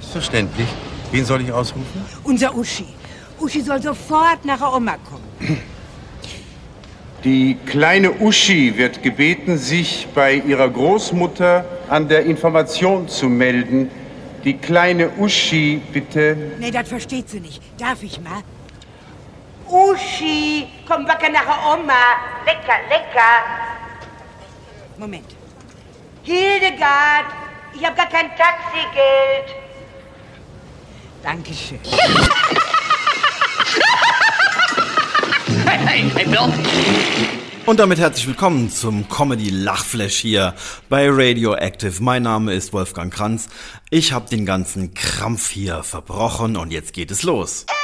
Selbstverständlich. Wen soll ich ausrufen? Unser Uschi. Uschi soll sofort nach der Oma kommen. Die kleine Uschi wird gebeten, sich bei ihrer Großmutter an der Information zu melden. Die kleine Uschi, bitte. Nee, das versteht sie nicht. Darf ich mal? Uschi, komm wacker nach der Oma. Lecker, lecker. Moment. Hildegard, ich habe gar kein Taxigeld. Dankeschön. Hey, Bill. Und damit herzlich willkommen zum Comedy-Lachflash hier bei Radioactive. Mein Name ist Wolfgang Kranz. Ich habe den ganzen Krampf hier verbrochen und jetzt geht es los.